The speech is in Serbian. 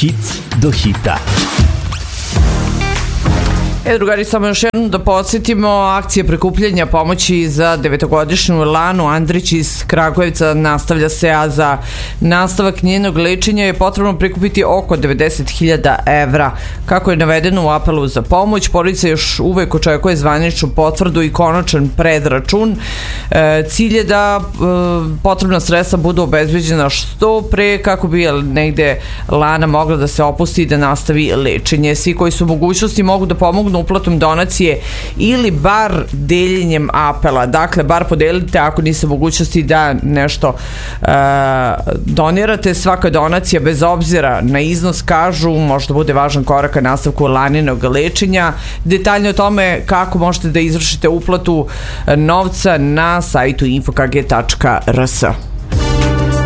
Hit do hita. Drugari, samo još jednom da podsjetimo, akcija prikupljanja pomoći za 9-godišnju Lanu Andrić iz Kragujevca nastavlja se, a za nastavak njenog lečenja je potrebno prikupiti oko 90.000 evra. Kako je navedeno u apelu za pomoć, porodica još uvek očekuje zvaničnu potvrdu i konačan predračun. Cilj je da potrebna sredstva budu obezbeđena što pre, kako bi negde Lana mogla da se opusti i da nastavi lečenje. Svi koji su u mogućnosti mogu da pomognu uplatom donacije ili bar deljenjem apela. Dakle, bar podelite ako niste u mogućnosti da nešto donirate. Svaka donacija, bez obzira na iznos, kažu, možda bude važan korak ka nastavku Laninog lečenja. Detaljno o tome kako možete da izvršite uplatu novca na sajtu infokg.rs.